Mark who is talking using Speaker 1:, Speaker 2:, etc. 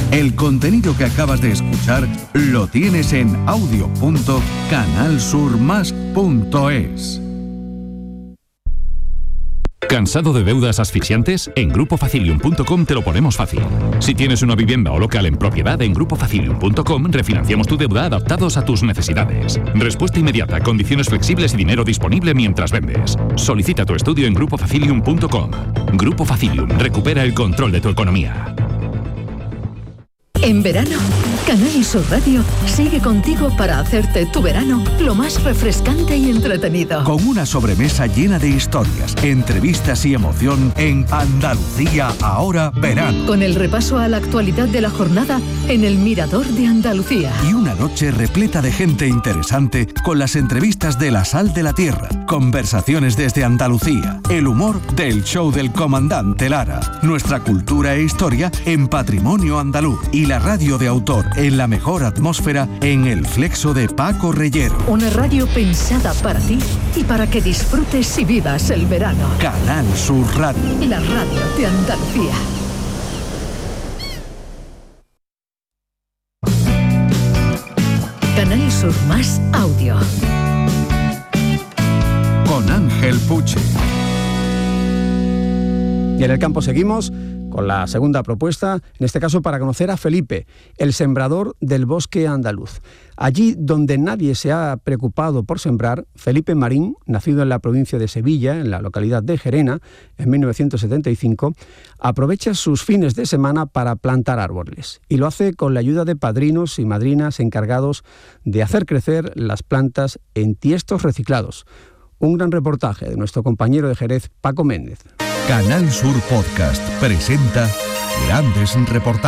Speaker 1: El contenido que acabas de escuchar lo tienes en audio.canalsurmas.es.
Speaker 2: ¿Cansado de deudas asfixiantes? En GrupoFacilium.com te lo ponemos fácil. Si tienes una vivienda o local en propiedad, en GrupoFacilium.com refinanciamos tu deuda adaptados a tus necesidades. Respuesta inmediata, condiciones flexibles y dinero disponible mientras vendes. Solicita tu estudio en GrupoFacilium.com. Grupo Facilium, recupera el control de tu economía.
Speaker 3: En verano, Canal Sur Radio sigue contigo para hacerte tu verano lo más refrescante y entretenido.
Speaker 1: Con una sobremesa llena de historias, entrevistas y emoción en Andalucía Ahora Verano.
Speaker 3: Con el repaso a la actualidad de la jornada en el Mirador de Andalucía.
Speaker 1: Y una noche repleta de gente interesante con las entrevistas de La Sal de la Tierra, conversaciones desde Andalucía, el humor del show del comandante Lara, nuestra cultura e historia en Patrimonio Andaluz y la radio de autor en la mejor atmósfera en El Flexo de Paco Reyero.
Speaker 3: Una radio pensada para ti y para que disfrutes y vivas el verano.
Speaker 1: Canal Sur Radio.
Speaker 3: La radio de Andalucía. Canal Sur Más Audio.
Speaker 1: Con Ángel Puche.
Speaker 4: Y en el campo seguimos con la segunda propuesta, en este caso para conocer a Felipe, el sembrador del bosque andaluz. Allí donde nadie se ha preocupado por sembrar, Felipe Marín, nacido en la provincia de Sevilla, en la localidad de Gerena, en 1975, aprovecha sus fines de semana para plantar árboles. Y lo hace con la ayuda de padrinos y madrinas encargados de hacer crecer las plantas en tiestos reciclados. Un gran reportaje de nuestro compañero de Jerez, Paco Méndez.
Speaker 1: Canal Sur Podcast presenta grandes reportajes.